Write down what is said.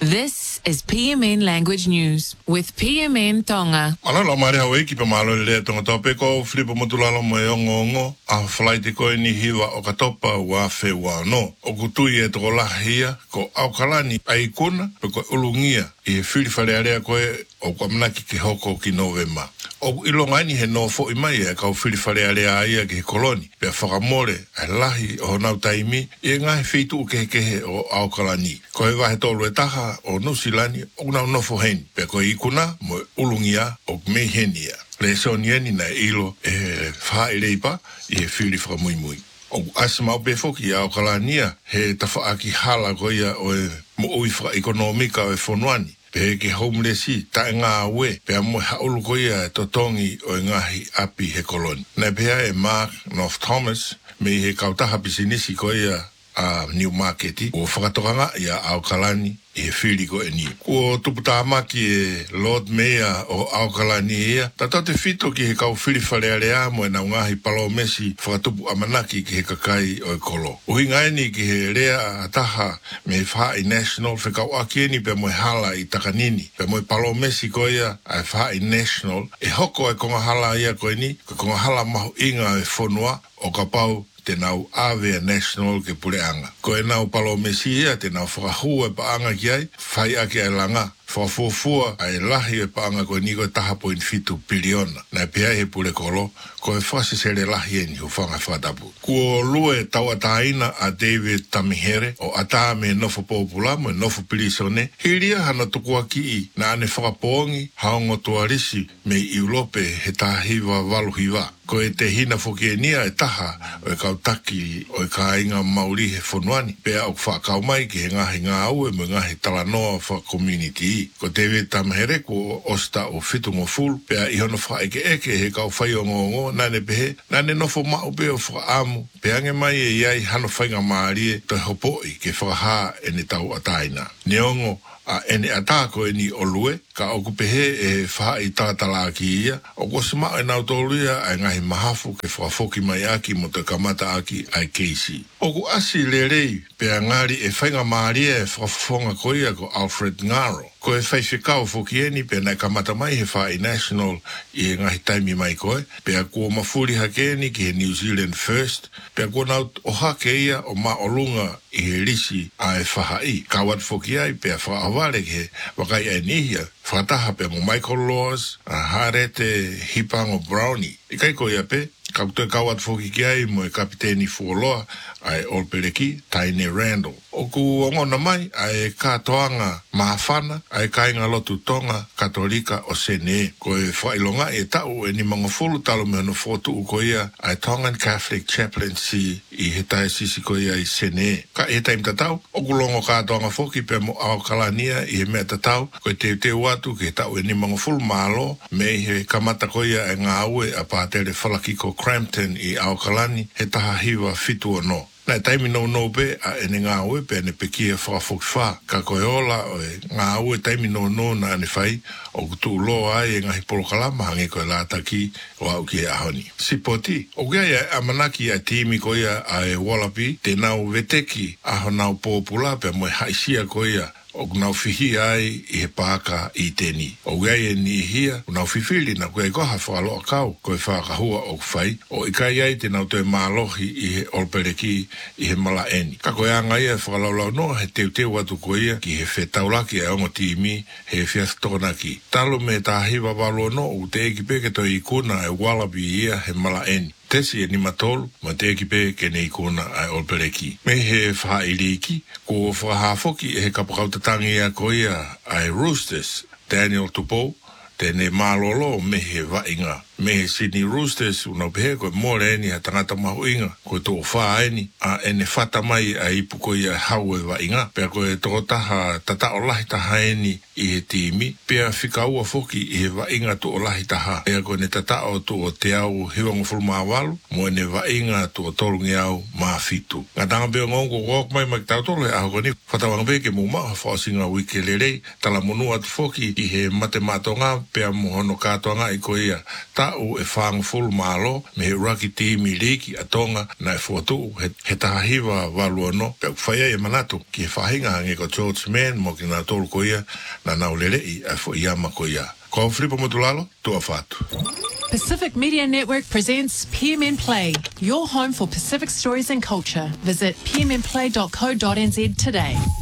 This is PMN Language News with PMN Tonga. Ala la mare hawe ki pe malo le tonga tope ko flipo motulalo mo yongo a flight ko ni hiwa o katopa wa fe wa no o kutui e to la hia ko aukalani ai kuna ko ulungia e fili fale area ko o kwamnaki ki hoko ki November o ilongani he no fo imai e ka fili fale area ai ki koloni pe fakamore ai lahi o na taimi e nga feitu ke o aukalani ko e wa he tolu e taha o nusilani o na no fo hen pe ko ikuna mo ulungia o mehenia le sonieni na ilo e fa ileipa e fili fra mui o asma be foki a kalania he tafaaki hala ko ia o mo uifra ekonomika o fonwani pe ke homelessi ta nga we pe mo haulu ko ia totongi o ngahi api he koloni na pe e Mark North Thomas me he kautaha bisinisi ko ia a New Market o whakatokanga ia Aukalani e whiriko e ni. Ko tuputamaki e Lord Mayor o Aukalani ia, tata te whito ki he kau whiriwharearea mo e na ngahi Palomesi whakatupu amanaki ki he kakai o e kolo. Uhi ngaini ki he rea ataha me whaai national whekau aki eni pe mo e hala i takanini, pe mo e Palomesi ko ia a whaai national, e hoko e konga hala ia ko eni, ko konga hala mahu inga e whonua o ka pau te nau Avea National ke pureanga. Ko e nau Palomesi ia te nau whakahua e paanga ki ai, whai ake ai langa, whafufua ai lahi e paanga ko ni ko taha point fitu piliona. Na pia he pule kolo, ko e whasesere lahi eni o whanga whatapu. Ko lue taua taina a David Tamihere o ata me nofo popula mo nofo pilisone, hiria hana tukua ki I na ane whakapongi haongo tuarisi me Iulope he tahiwa waluhiwa. Ko e te hina whoki e nia e taha o e kautaki o e kāinga mauri he whonuani. Pea o whakau mai ki he ngahi ngā au e mo ngahi talanoa wha community. Ko David Tamihere ko osta o fitungo full. Pea ihono whaeke eke he kau whai o ngongo nane pehe. Nane nofo mau pe o whaamu. Pea nge mai e iai hano whainga maari e toi hopoi ke whakaha e ne tau ataina. Neongo a ene atako e ni olue, ka oku pehe e wha I tātala ki ia, o ko sema e nau tōruia ai ngahi mahafu ke whafoki mai aki mo te kamata aki ai keisi. Oku asi le rei, pea ngari e whainga maaria e whafonga koia ko Alfred Ngaro. Ko e whaiwhikau whoki eni pea nai kamata mai he wha I national I ngahi taimi mai koe, pea kua mafuri hake eni ki he New Zealand First, pea kua nau o hake ia o ma olunga I he risi a e whahai. Kawat whoki ai pea whaaware ke wakai e nihia, whataha pea mo Michael Laws, a harete hipango Brownie. Ikai ko ia pe, kautoi kawat whoki ki ai mo e kapiteni Fuoloa, ai Olpereki, Taine Randall. Oku ongona mai, ai katoanga mahafana, ai kainga lotu tonga katolika o sene. Ko e whailonga e tau e ni mangofulu talo me no fotu uko ia, ai Tongan Catholic Chaplaincy I he tae sisi ko ia I sene. Ka e taim tatau, oku longo katoanga whoki pe mo Aukalania I he mea tatau, ko e te watu ke tau e ni mangofulu malo, me he kamata ko ia e ngā ue a pātere whalaki ko Crampton I Aukalani, he taha hiwa fitu o no. Nai taimi no pe a ene ngā ue pe ane pekia whakafoki wha. Ka koe ola o e ngā ue taimi no na ane whai o kutu loa ai e ngahi polokalama hange koe lātaki o au ki e ahoni. Sipoti, o kia ia amanaki a timi ko ia a e Wallaby te nau veteki aho nau pōpula pe moe haisia ko ia o nau whihi ai I he pāka I teni. O gai e ni hia, o nau whiwhiri na koe koha whakaloa kau, koe whakahua o kwhai, o ikai ai te nau toe mālohi I he Olpereki I he mala eni. Ka koe anga ia whakalaulau noa he teu atu ko ia ki he whetaulaki a ongo timi he whiathtonaki. Talo me tā hiwa walo no o te ekipe toi I kuna e Wallaby ia he mala eni. Tesi e ni matolu, ma te ekipe ke nei kona ai Olpereki. Me he whailiki, ko whahafoki e he kapakautatanga ia ko ia ai Roosters, Daniel Tupou, tēne mālolo me he wainga. Me he Sydney Roosters, unau pehe koe mōre eni a tangata mahu inga, koe tō wha eni, a ene whata mai a ipu koe ia hau e wainga, pea koe tō taha tata o lahi taha eni I he timi, pea whikaua whoki I he wainga tō o lahi taha, pea koe ne tata o tō o te au hiwango fulma walu, mo ene wainga tō o tolungi au maa fitu. Ngā tanga peo ngongo wok mai mai tau tolo e aho koni, whatawanga peke mō maha whaasinga wike lerei, tala monu atu whoki I he matematonga, pea mohono kātoanga I koe ia, ta tau e whanga full malo me he raki timi liki atonga na e fuatu he tahiwa waluano pe whaia e manatu ki he whahinga hangi ko George Mann mo ki nga tolu ko ia na naulelei e fo iama ko ia. Ko Filipo Motulalo, tua whatu. Pacific Media Network presents PMN Play, your home for Pacific stories and culture. Visit pmnplay.co.nz today.